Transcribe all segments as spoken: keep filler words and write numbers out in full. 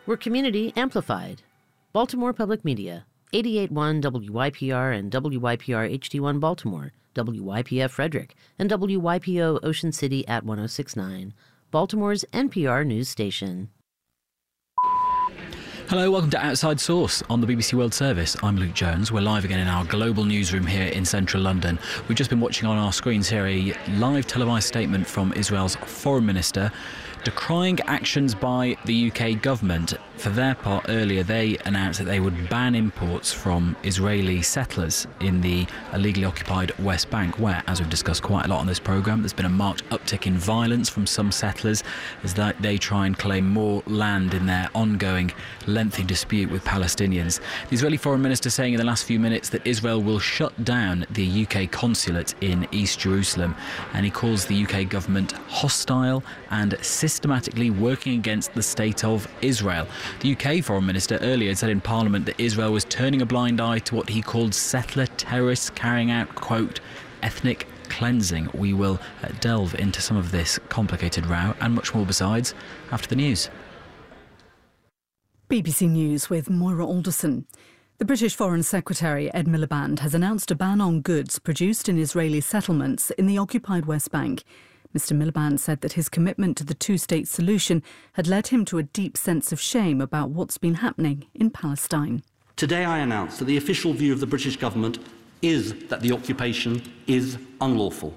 We're community amplified. Baltimore Public Media, eighty-eight point one W Y P R and W Y P R H D one Baltimore, W Y P F Frederick, and W Y P O Ocean City at one oh six point nine, Baltimore's N P R news station. Hello, welcome to Outside Source on the B B C World Service. I'm Luke Jones. We're live again in our global newsroom here in central London. We've just been watching on our screens here a live televised statement from Israel's foreign minister decrying actions by the U K government. For their part, earlier they announced that they would ban imports from Israeli settlers in the illegally occupied West Bank, where, as we've discussed quite a lot on this programme, there's been a marked uptick in violence from some settlers as they try and claim more land in their ongoing lengthy dispute with Palestinians. The Israeli foreign minister saying in the last few minutes that Israel will shut down the U K consulate in East Jerusalem, and he calls the U K government hostile and systematically working against the state of Israel. The U K foreign minister earlier said in Parliament that Israel was turning a blind eye to what he called settler terrorists carrying out, quote, ethnic cleansing. We will uh, delve into some of this complicated row and much more besides after the news. B B C News with Moira Alderson. The British Foreign Secretary Ed Miliband has announced a ban on goods produced in Israeli settlements in the occupied West Bank. Mister Miliband said that his commitment to the two-state solution had led him to a deep sense of shame about what's been happening in Palestine. Today I announce that the official view of the British government is that the occupation is unlawful.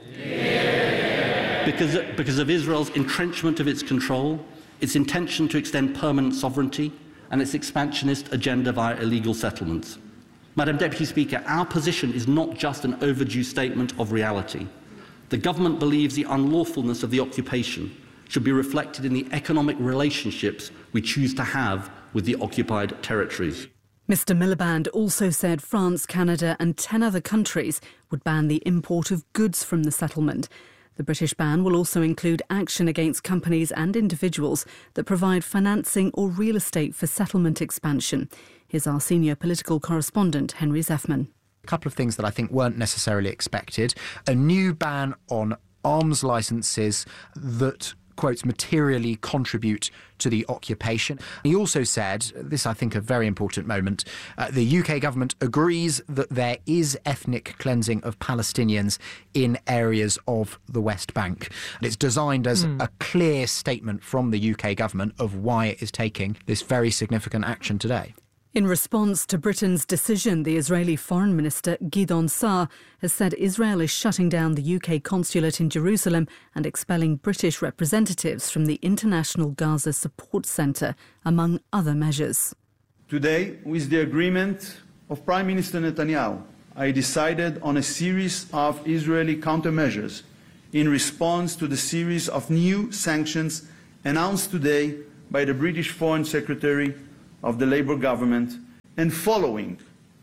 Yeah. Because, because of Israel's entrenchment of its control, its intention to extend permanent sovereignty, and its expansionist agenda via illegal settlements. Madam Deputy Speaker, our position is not just an overdue statement of reality. The government believes the unlawfulness of the occupation should be reflected in the economic relationships we choose to have with the occupied territories. Mister Miliband also said France, Canada and ten other countries would ban the import of goods from the settlement. The British ban will also include action against companies and individuals that provide financing or real estate for settlement expansion. Here's our senior political correspondent, Henry Zeffman. A couple of things that I think weren't necessarily expected. A new ban on arms licences that, quotes, materially contribute to the occupation. He also said, this I think a very important moment, uh, the U K government agrees that there is ethnic cleansing of Palestinians in areas of the West Bank. And it's designed as mm. a clear statement from the U K government of why it is taking this very significant action today. In response to Britain's decision, the Israeli Foreign Minister Gideon Saar has said Israel is shutting down the U K consulate in Jerusalem and expelling British representatives from the International Gaza Support Centre, among other measures. Today, with the agreement of Prime Minister Netanyahu, I decided on a series of Israeli countermeasures in response to the series of new sanctions announced today by the British Foreign Secretary of the Labour government, and following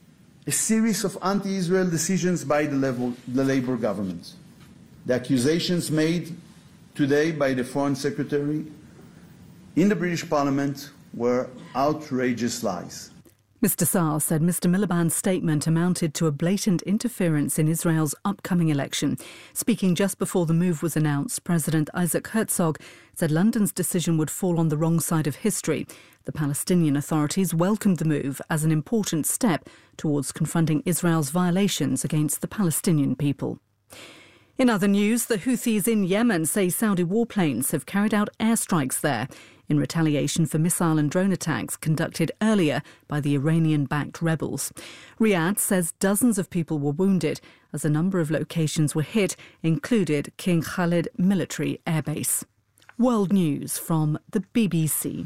a series of anti-Israel decisions by the, level, the Labour government. The accusations made today by the Foreign Secretary in the British Parliament were outrageous lies. Mister Saar said Mister Miliband's statement amounted to a blatant interference in Israel's upcoming election. Speaking just before the move was announced, President Isaac Herzog said London's decision would fall on the wrong side of history. The Palestinian authorities welcomed the move as an important step towards confronting Israel's violations against the Palestinian people. In other news, the Houthis in Yemen say Saudi warplanes have carried out airstrikes there in retaliation for missile and drone attacks conducted earlier by the Iranian-backed rebels. Riyadh says dozens of people were wounded as a number of locations were hit, included King Khalid Military Airbase. World News from the B B C.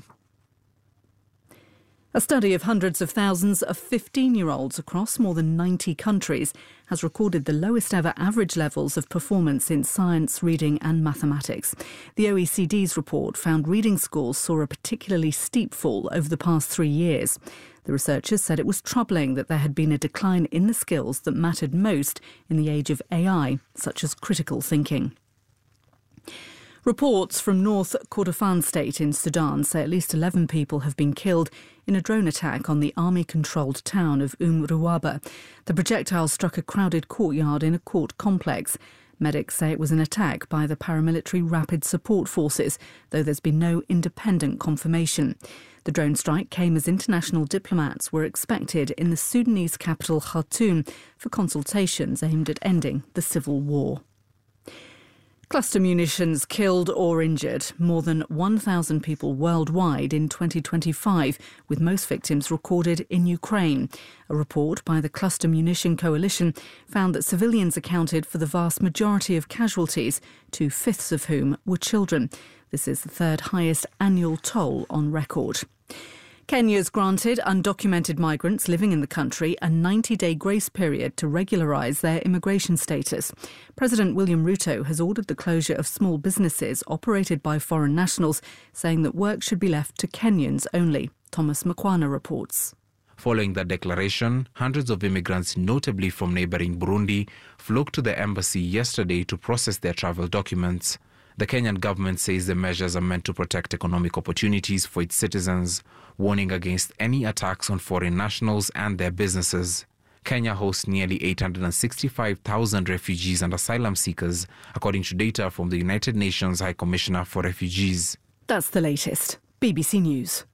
A study of hundreds of thousands of fifteen-year-olds across more than ninety countries has recorded the lowest ever average levels of performance in science, reading and mathematics. The O E C D's report found reading scores saw a particularly steep fall over the past three years. The researchers said it was troubling that there had been a decline in the skills that mattered most in the age of A I, such as critical thinking. Reports from North Kordofan state in Sudan say at least eleven people have been killed in a drone attack on the army-controlled town of Umm Ruwaba. The projectile struck a crowded courtyard in a court complex. Medics say it was an attack by the paramilitary Rapid Support Forces, though there's been no independent confirmation. The drone strike came as international diplomats were expected in the Sudanese capital Khartoum for consultations aimed at ending the civil war. Cluster munitions killed or injured more than one thousand people worldwide in twenty twenty-five, with most victims recorded in Ukraine. A report by the Cluster Munition Coalition found that civilians accounted for the vast majority of casualties, two-fifths of whom were children. This is the third highest annual toll on record. Kenya's granted undocumented migrants living in the country a ninety-day grace period to regularise their immigration status. President William Ruto has ordered the closure of small businesses operated by foreign nationals, saying that work should be left to Kenyans only. Thomas Makwana reports. Following that declaration, hundreds of immigrants, notably from neighbouring Burundi, flocked to the embassy yesterday to process their travel documents. The Kenyan government says the measures are meant to protect economic opportunities for its citizens, warning against any attacks on foreign nationals and their businesses. Kenya hosts nearly eight hundred sixty-five thousand refugees and asylum seekers, according to data from the United Nations High Commissioner for Refugees. That's the latest. B B C News.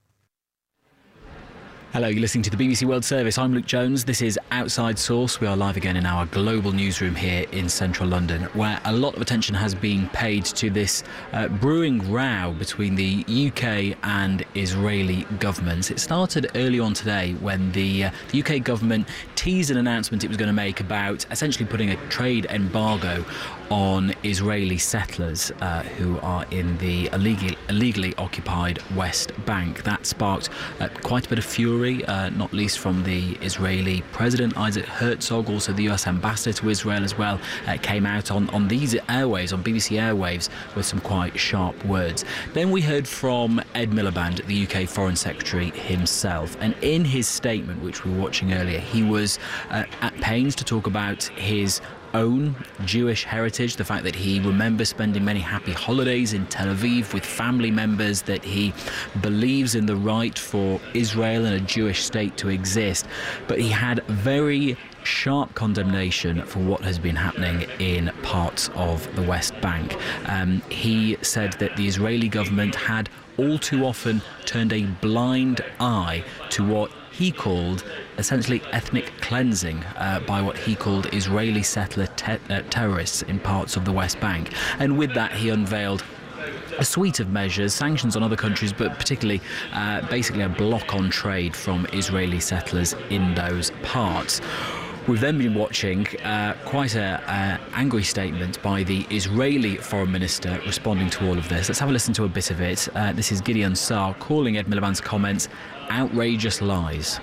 Hello, you're listening to the B B C World Service. I'm Luke Jones. This is Outside Source. We are live again in our global newsroom here in central London, where a lot of attention has been paid to this uh, brewing row between the U K and Israeli governments. It started early on today when the, uh, the U K government teased an announcement it was going to make about essentially putting a trade embargo on Israeli settlers uh, who are in the illegal, illegally occupied West Bank. That sparked uh, quite a bit of fury, uh, not least from the Israeli President Isaac Herzog, also the U S Ambassador to Israel as well, uh, came out on, on these airwaves, on B B C airwaves, with some quite sharp words. Then we heard from Ed Miliband, the U K Foreign Secretary himself, and in his statement, which we were watching earlier, he was uh, at pains to talk about his own Jewish heritage, the fact that he remembers spending many happy holidays in Tel Aviv with family members, that he believes in the right for Israel and a Jewish state to exist. But he had very sharp condemnation for what has been happening in parts of the West Bank. Um, he said that the Israeli government had all too often turned a blind eye to what he called essentially ethnic cleansing uh, by what he called Israeli settler te- uh, terrorists in parts of the West Bank. And with that, he unveiled a suite of measures, sanctions on other countries, but particularly uh, basically a block on trade from Israeli settlers in those parts. We've then been watching uh, quite an uh, angry statement by the Israeli Foreign Minister responding to all of this. Let's have a listen to a bit of it. Uh, this is Gideon Saar calling Ed Miliband's comments outrageous lies.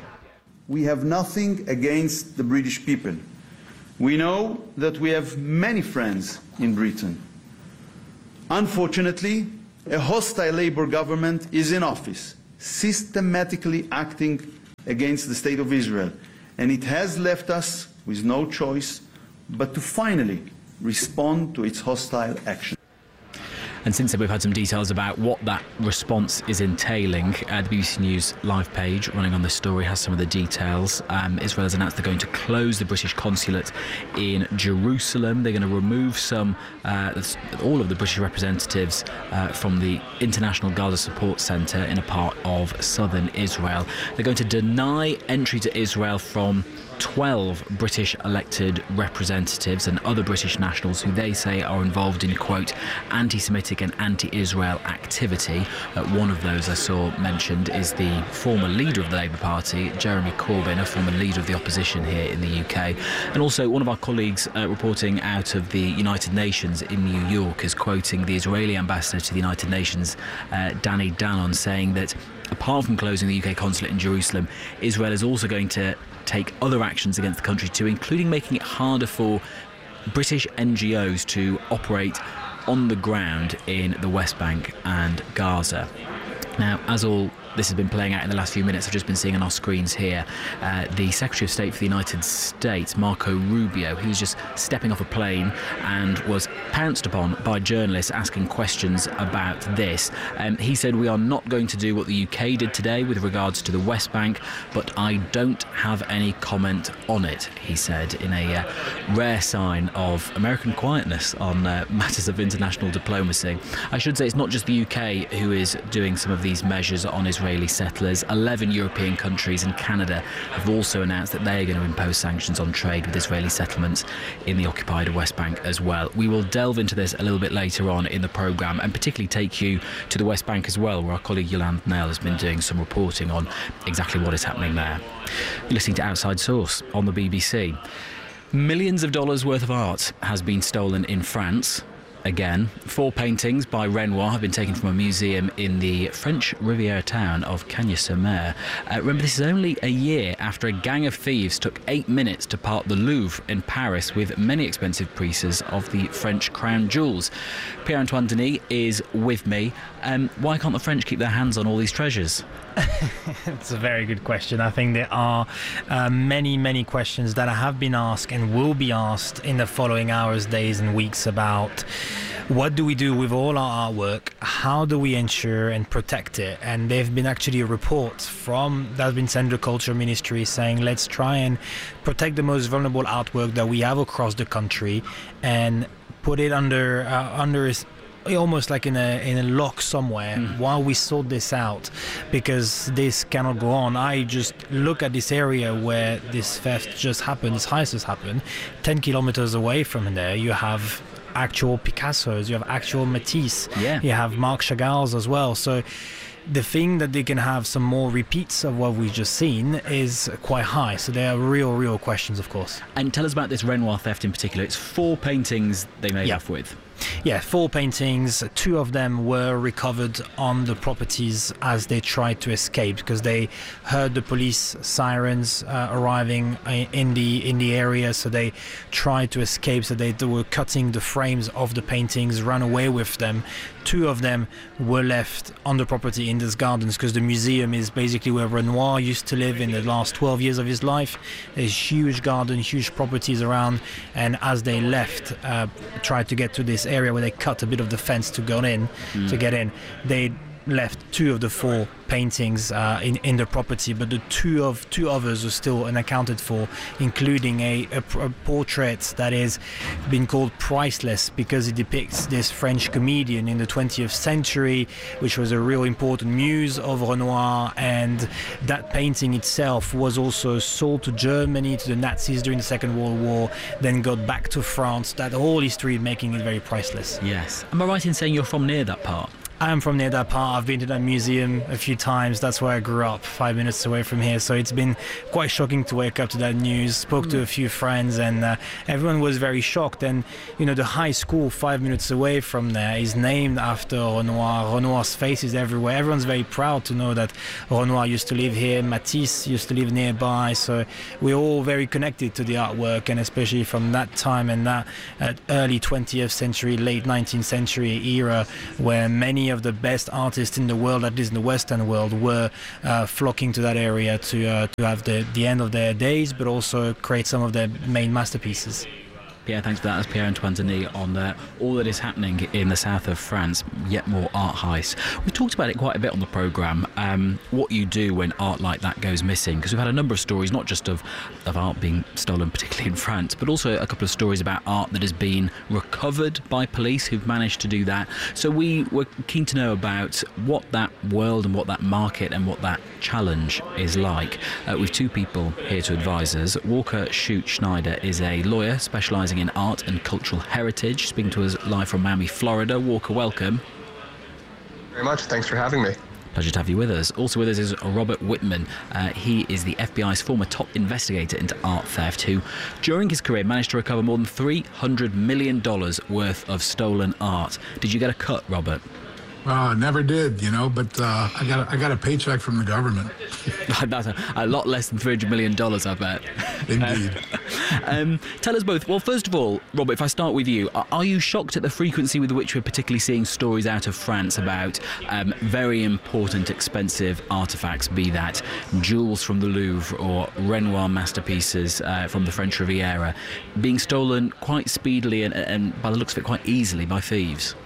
We have nothing against the British people. We know that we have many friends in Britain. Unfortunately, a hostile Labour government is in office, systematically acting against the State of Israel. And it has left us with no choice but to finally respond to its hostile action. And since then, we've had some details about what that response is entailing. Uh, the B B C News live page running on this story has some of the details. Um, Israel has announced they're going to close the British consulate in Jerusalem. They're going to remove some, uh, all of the British representatives uh, from the International Gaza Support Centre in a part of southern Israel. They're going to deny entry to Israel from twelve British elected representatives and other British nationals who they say are involved in, quote, anti-Semitic and anti-Israel activity. Uh, one of those I saw mentioned is the former leader of the Labour Party, Jeremy Corbyn, a former leader of the opposition here in the U K. And also one of our colleagues uh, reporting out of the United Nations in New York is quoting the Israeli ambassador to the United Nations, uh, Danny Danon, saying that apart from closing the U K consulate in Jerusalem, Israel is also going to take other actions against the country too, including making it harder for British N G Os to operate on the ground in the West Bank and Gaza. Now, as all this has been playing out in the last few minutes. I've just been seeing on our screens here uh, the Secretary of State for the United States, Marco Rubio. He was just stepping off a plane and was pounced upon by journalists asking questions about this. Um, he said, we are not going to do what the U K did today with regards to the West Bank, but I don't have any comment on it, he said, in a uh, rare sign of American quietness on uh, matters of international diplomacy. I should say it's not just the U K who is doing some of these measures on Israeli settlers. eleven European countries and Canada have also announced that they are going to impose sanctions on trade with Israeli settlements in the occupied West Bank as well. We will delve into this a little bit later on in the programme, and particularly take you to the West Bank as well, where our colleague Yolande Knell has been doing some reporting on exactly what is happening there. You're listening to Outside Source on the B B C. Millions of dollars worth of art has been stolen in France. Again, four paintings by Renoir have been taken from a museum in the French Riviera town of Cagnes-sur-Mer. Uh, remember, this is only a year after a gang of thieves took eight minutes to part the Louvre in Paris with many expensive pieces of the French crown jewels. Pierre-Antoine Denis is with me. Um, why can't the French keep their hands on all these treasures? It's a very good question. I think there are uh, many, many questions that have been asked and will be asked in the following hours, days and weeks about what do we do with all our artwork, how do we ensure and protect it. And there have been actually reports from that have been sent to the Culture Ministry saying let's try and protect the most vulnerable artwork that we have across the country and put it under uh, under almost like in a in a lock somewhere mm. while we sort this out, because this cannot go on. I just look at this area where this theft just happened, this heist has happened. ten kilometers away from there you have actual Picassos, you have actual Matisse, yeah. you have Marc Chagall's as well. So the thing that they can have some more repeats of what we've just seen is quite high. So there are real, real questions, of course. And tell us about this Renoir theft in particular. It's four paintings they made yeah. off with. Yeah, four paintings. Two of them were recovered on the properties as they tried to escape, because they heard the police sirens uh, arriving in the in the area, so they tried to escape. So they, they were cutting the frames of the paintings, ran away with them. Two of them were left on the property in these gardens, because the museum is basically where Renoir used to live in the last twelve years of his life. There's huge garden, huge properties around, and as they left, uh, tried to get to this area where they cut a bit of the fence to go in, mm. to get in, they left two of the four paintings uh, in in the property, but the two of two others are still unaccounted for, including a, a, a portrait that is been called priceless because it depicts this French comedian in the twentieth century, which was a real important muse of Renoir, and that painting itself was also sold to Germany, to the Nazis during the Second World War, then got back to France. That whole history making it very priceless. Yes. Am I right in saying you're from near that part? I am from near that part. I've been to that museum a few times. That's where I grew up, five minutes away from here. So it's been quite shocking to wake up to that news. Spoke mm. to a few friends, and uh, everyone was very shocked. And, you know, the high school five minutes away from there is named after Renoir. Renoir's face is everywhere. Everyone's very proud to know that Renoir used to live here. Matisse used to live nearby. So we're all very connected to the artwork, and especially from that time and that uh, early twentieth century, late nineteenth century era, where many of the best artists in the world, at least in the Western world, were uh, flocking to that area to uh, to have the, the end of their days, but also create some of their main masterpieces. Pierre, thanks for that. That's Pierre-Antoine Denis on uh, all that is happening in the south of France, yet more art heists. We talked about it quite a bit on the programme, um, what you do when art like that goes missing, because we've had a number of stories, not just of, of art being stolen, particularly in France, but also a couple of stories about art that has been recovered by police who've managed to do that. So we were keen to know about what that world and what that market and what that challenge is like. Uh, we've two people here to advise us. Walker Shute-Schneider is a lawyer specialising in art and cultural heritage, speaking to us live from Miami, Florida. Walker, welcome. Very much. Thanks for having me. Pleasure to have you with us. Also with us is Robert Whitman. Uh, he is the F B I's former top investigator into art theft, who, during his career, managed to recover more than three hundred million dollars worth of stolen art. Did you get a cut, Robert? Uh, never did, you know, but uh, I got a, I got a paycheck from the government. That's a, a lot less than three hundred million dollars, I bet. Indeed. um, tell us both. Well, first of all, Robert, if I start with you, are, are you shocked at the frequency with which we're particularly seeing stories out of France about um, very important, expensive artefacts, be that jewels from the Louvre or Renoir masterpieces uh, from the French Riviera, being stolen quite speedily and, and, by the looks of it, quite easily by thieves?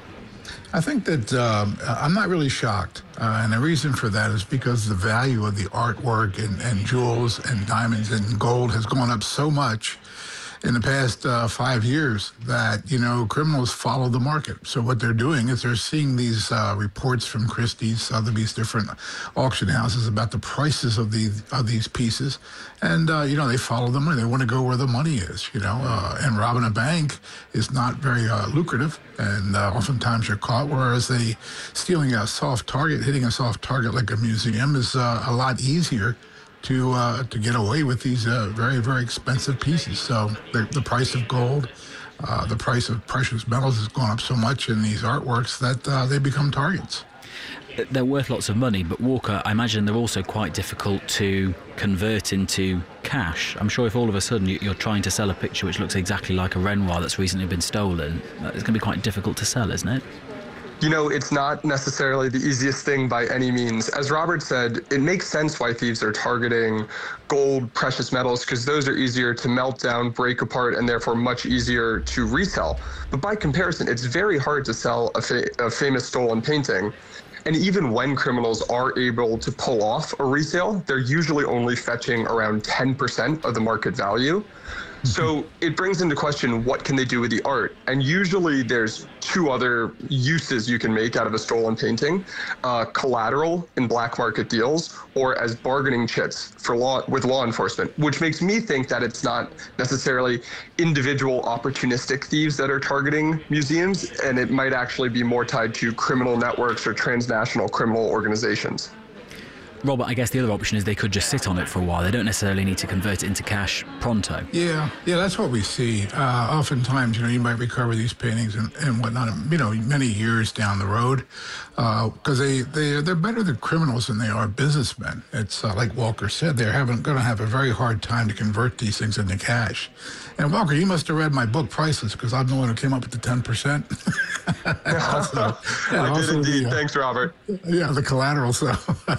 I think that um, I'm not really shocked. Uh, and the reason for that is because the value of the artwork and, and jewels and diamonds and gold has gone up so much in the past uh, five years that, you know, criminals follow the market. So what they're doing is they're seeing these uh, reports from Christie's, Sotheby's, different auction houses about the prices of these of these pieces. And, uh, you know, they follow the money. They want to go where the money is, you know. Uh, and robbing a bank is not very uh, lucrative. And uh, oftentimes you're caught, whereas they stealing a soft target, hitting a soft target like a museum is uh, a lot easier to uh, to get away with these uh, very, very expensive pieces. So the, the price of gold, uh, the price of precious metals has gone up so much in these artworks that uh, they become targets. They're worth lots of money, but Walker, I imagine they're also quite difficult to convert into cash. I'm sure if all of a sudden you're trying to sell a picture which looks exactly like a Renoir that's recently been stolen, it's going to be quite difficult to sell, isn't it? You know, it's not necessarily the easiest thing by any means. As Robert said, it makes sense why thieves are targeting gold, precious metals, because those are easier to melt down, break apart, and therefore much easier to resell. But by comparison, it's very hard to sell a, fa- a famous stolen painting. And even when criminals are able to pull off a resale, they're usually only fetching around ten percent of the market value. So it brings into question, what can they do with the art? And usually there's two other uses you can make out of a stolen painting, uh, collateral in black market deals or as bargaining chips for law with law enforcement, which makes me think that it's not necessarily individual opportunistic thieves that are targeting museums, and it might actually be more tied to criminal networks or transnational criminal organizations. Robert, I guess the other option is they could just sit on it for a while. They don't necessarily need to convert it into cash pronto. Yeah, yeah, that's what we see. Uh, oftentimes, you know, you might recover these paintings and, and whatnot, you know, many years down the road, because uh, they, they, they're better than criminals than they are businessmen. It's uh, like Walker said, they're having, going to have a very hard time to convert these things into cash. And Walker, you must have read my book, Priceless, because I'm the one who came up with the ten percent. also, I did indeed. The, uh, Thanks, Robert. Yeah, the collateral. So,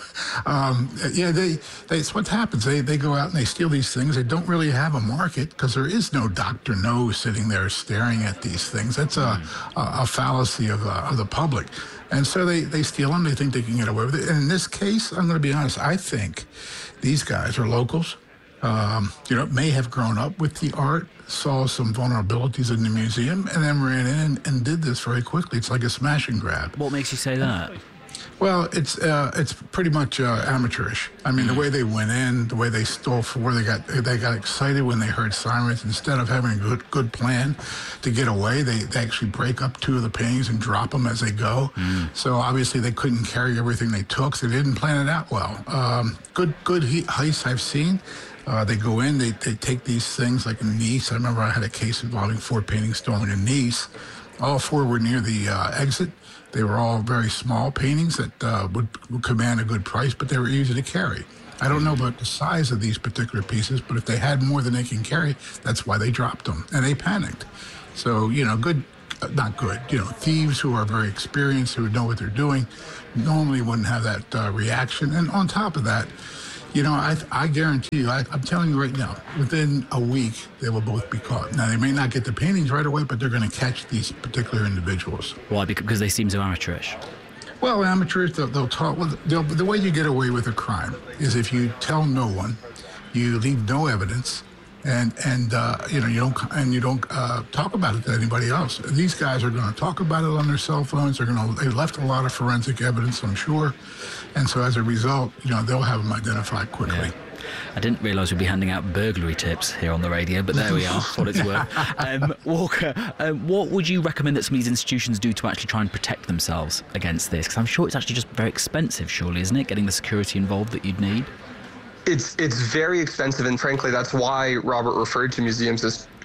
um, yeah, they, they, it's what happens. They, they go out and they steal these things. They don't really have a market because there is no Doctor No sitting there staring at these things. That's a, a, a fallacy of, uh, of the public. And so they, they steal them. They think they can get away with it. And in this case, I'm going to be honest, I think these guys are locals. Um, you know, may have grown up with the art, saw some vulnerabilities in the museum, and then ran in and, and did this very quickly. It's like a smash and grab. What makes you say that? Well, it's uh, it's pretty much uh, amateurish. I mean, the way they went in, the way they stole for, they got they got excited when they heard sirens. Instead of having a good good plan to get away, they, they actually break up two of the paintings and drop them as they go. Mm. So obviously they couldn't carry everything they took, so they didn't plan it out well. Um, good good heists I've seen. Uh, they go in, they, they take these things like in Nice. I remember I had a case involving four paintings stolen in Nice. All four were near the uh, exit. They were all very small paintings that uh, would, would command a good price, but they were easy to carry. I don't know about the size of these particular pieces, but if they had more than they can carry, that's why they dropped them. And they panicked. So, you know, good, uh, not good, you know, thieves who are very experienced, who know what they're doing, normally wouldn't have that uh, reaction. And on top of that, you know, I, I guarantee you, I, I'm telling you right now, within a week, they will both be caught. Now, they may not get the paintings right away, but they're going to catch these particular individuals. Why? Because they seem so amateurish? Well, amateurs, they'll, they'll talk. Well, they'll, the way you get away with a crime is if you tell no one, you leave no evidence, and and uh, you know you don't and you don't uh, talk about it to anybody else. These guys are going to talk about it on their cell phones. They're going to. They left a lot of forensic evidence, I'm sure, and so as a result, you know they'll have them identified quickly. Yeah. I didn't realise we'd be handing out burglary tips here on the radio, but there we are, for what it's worth. Um, Walker, um, what would you recommend that some of these institutions do to actually try and protect themselves against this? Because I'm sure it's actually just very expensive, surely, isn't it, getting the security involved that you'd need? It's it's very expensive, and frankly, that's why Robert referred to museums as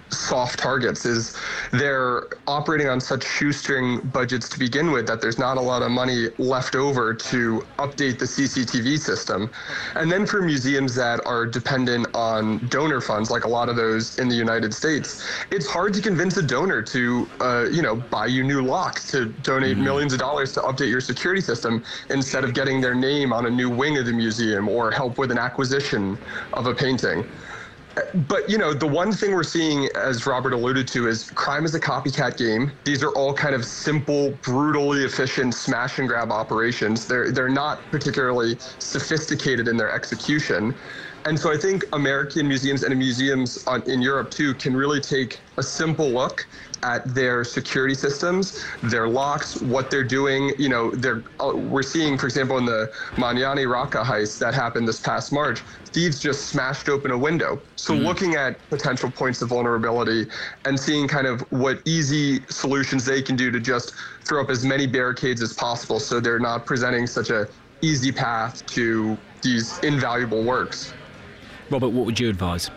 soft targets is they're operating on such shoestring budgets to begin with that there's not a lot of money left over to update the C C T V system. And then for museums that are dependent on donor funds, like a lot of those in the United States, it's hard to convince a donor to, uh, you know, buy you new locks, to donate mm-hmm. millions of dollars to update your security system instead of getting their name on a new wing of the museum or help with an acquisition of a painting. But, you know, the one thing we're seeing, as Robert alluded to, is crime is a copycat game. These are all kind of simple, brutally efficient smash and grab operations. They're, they're not particularly sophisticated in their execution. And so I think American museums and museums on, in Europe, too, can really take a simple look at their security systems, their locks, what they're doing. You know, they're, uh, we're seeing, for example, in the Mañana Raqqa heist that happened this past March, thieves just smashed open a window. So mm-hmm. looking at potential points of vulnerability and seeing kind of what easy solutions they can do to just throw up as many barricades as possible so they're not presenting such a easy path to these invaluable works. Robert, what would you advise?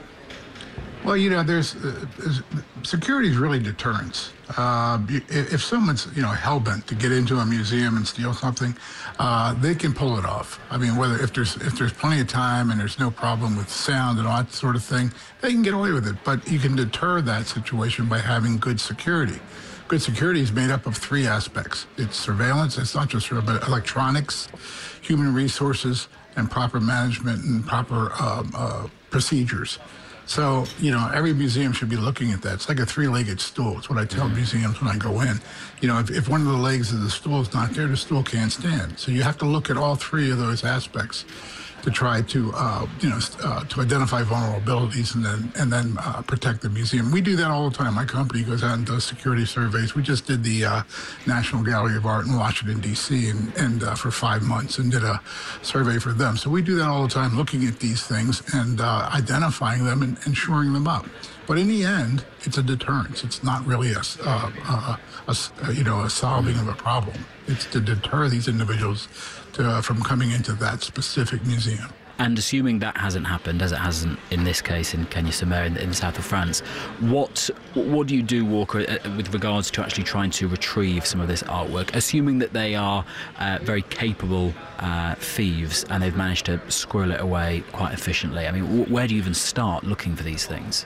Well, you know, there's uh, security is really deterrence. Uh, if, if someone's, you know, hell-bent to get into a museum and steal something, uh, they can pull it off. I mean, whether if there's if there's plenty of time and there's no problem with sound and all that sort of thing, they can get away with it. But you can deter that situation by having good security. Good security is made up of three aspects. It's surveillance. It's not just but electronics, human resources, and proper management and proper um, uh, procedures. So, you know, every museum should be looking at that. It's like a three-legged stool. It's what I tell mm-hmm. museums when I go in. You know, if, if one of the legs of the stool is not there, the stool can't stand. So you have to look at all three of those aspects to try to, uh, you know, uh, to identify vulnerabilities and then and then uh, protect the museum. We do that all the time. My company goes out and does security surveys. We just did the uh, National Gallery of Art in Washington, D C, and, and uh, for five months and did a survey for them. So we do that all the time, looking at these things and uh, identifying them and, and shoring them up. But in the end, it's a deterrence. It's not really a, uh, uh, a, you know, a solving of a problem. It's to deter these individuals to, uh, from coming into that specific museum. And assuming that hasn't happened, as it hasn't in this case in Kenya-sur-Mer in, in the south of France, what what do you do, Walker, uh, with regards to actually trying to retrieve some of this artwork, assuming that they are uh, very capable uh, thieves and they've managed to squirrel it away quite efficiently? I mean, w- where do you even start looking for these things?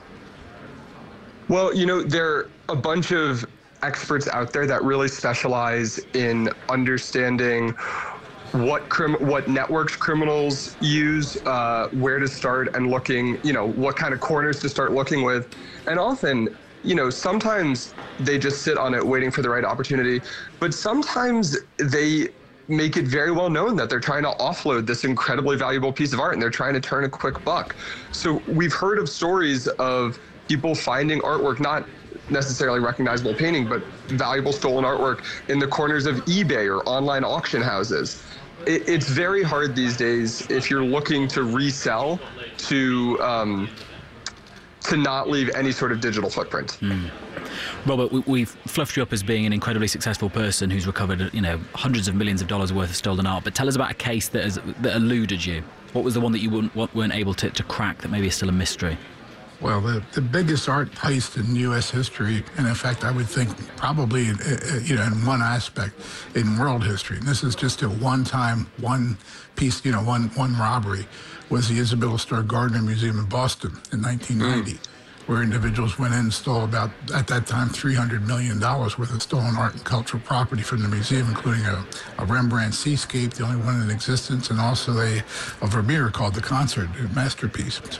Well, you know, there are a bunch of experts out there that really specialize in understanding what crim- what networks criminals use, uh, where to start, and looking, you know, what kind of corners to start looking with. And often, you know, sometimes they just sit on it waiting for the right opportunity, but sometimes they make it very well known that they're trying to offload this incredibly valuable piece of art and they're trying to turn a quick buck. So we've heard of stories of people finding artwork, not necessarily recognizable painting, but valuable stolen artwork in the corners of eBay or online auction houses. It, it's very hard these days, if you're looking to resell, to um, to not leave any sort of digital footprint. Mm. Robert, we, we've fluffed you up as being an incredibly successful person who's recovered, you know, hundreds of millions of dollars worth of stolen art. But tell us about a case that has that eluded you. What was the one that you weren't, weren't able to, to crack that maybe is still a mystery? Well, the, the biggest art heist in U S history, and in fact, I would think probably, uh, you know, in one aspect, in world history, and this is just a one-time, one piece, you know, one one robbery, was the Isabella Stewart Gardner Museum in Boston in nineteen ninety, mm. where individuals went in and stole about, at that time, three hundred million dollars worth of stolen art and cultural property from the museum, including a, a Rembrandt seascape, the only one in existence, and also a, a Vermeer called The Concert, a masterpiece. So